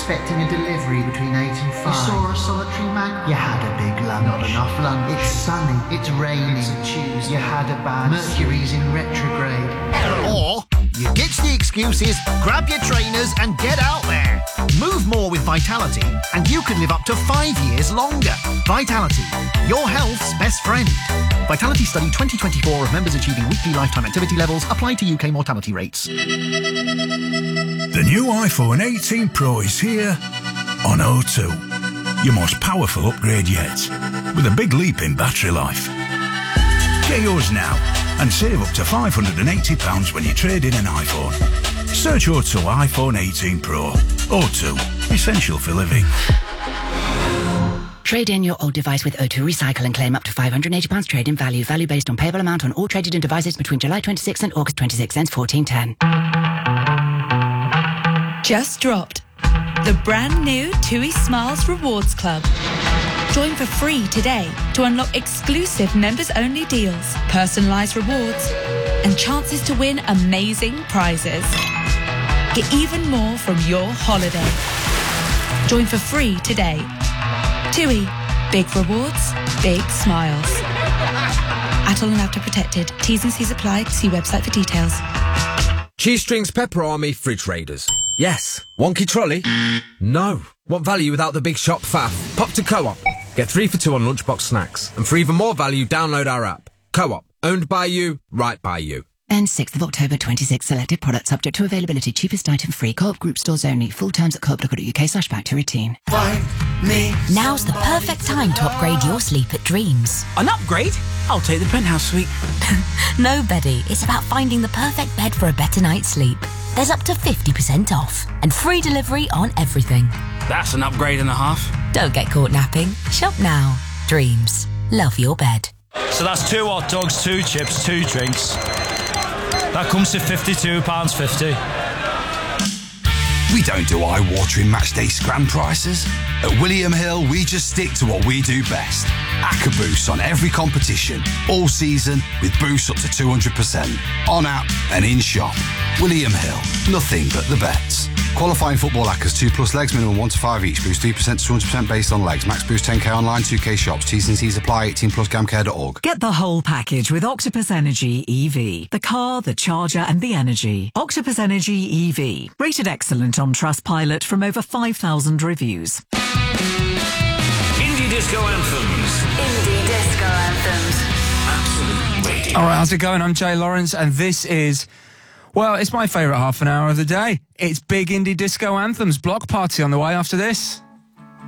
expecting a delivery between 8 and 5. You saw a solitary magpie? You had a big lunch. Not enough lunch. It's sunny. It's raining. It's a Tuesday. You had a bad Mercury's in retrograde. Or you ditch the excuses, grab your trainers and get out there. Move more with Vitality and you could live up to 5 years longer. Vitality, your health's best friend. Vitality Study 2024 of members achieving weekly lifetime activity levels applied to UK mortality rates. The new iPhone 18 Pro is here on O2. Your most powerful upgrade yet, with a big leap in battery life. Get yours now and save up to £580 when you trade in an iPhone. Search O2 iPhone 18 Pro. O2, essential for living. Trade in your old device with O2 Recycle and claim up to £580 trade-in value. Value based on payable amount on all traded in devices between July 26 and August 26 ends 1410. Just dropped. The brand new TUI Smiles Rewards Club. Join for free today to unlock exclusive members-only deals, personalised rewards, and chances to win amazing prizes. Get even more from your holiday. Join for free today. TUI. Big rewards, big smiles. Atoll and After Protected. T's and C's apply. See website for details. Cheese Strings Pepper Army Fridge Raiders. Yes. Wonky trolley? No. Want value without the big shop faff? Pop to Co-op. Get 3 for 2 on lunchbox snacks. And for even more value, download our app. Co-op. Owned by you, right by you. And 6th of October 26, selected products subject to availability, cheapest item free, Co-op group stores only, full terms at coop.uk/back-to-routine. Now's the perfect time to upgrade your sleep at Dreams. An upgrade? I'll take the penthouse suite. No, Betty, it's about finding the perfect bed for a better night's sleep. There's up to 50% off and free delivery on everything. That's an upgrade and a half. Don't get caught napping. Shop now. Dreams. Love your bed. So that's 2 hot dogs, 2 chips, 2 drinks. That comes to £52.50. We don't do eye-watering matchday scram prices. At William Hill, we just stick to what we do best. Acca boosts on every competition, all season, with boosts up to 200%. On app and in shop. William Hill, nothing but the bets. Qualifying football accas 2+ legs, minimum 1 to 5 each. Boost 3% to 200% based on legs. Max boost 10k online, 2k shops. T's and C's apply. 18+ gamcare.org. Get the whole package with Octopus Energy EV. The car, the charger and the energy. Octopus Energy EV. Rated excellent on Trustpilot from over 5,000 reviews. Indie Disco Anthems. Indie Disco Anthems. Absolute radio. All right, how's it going? I'm Jay Lawrence, and this is... well, it's my favourite half an hour of the day. It's Big Indie Disco Anthems block party on the way after this.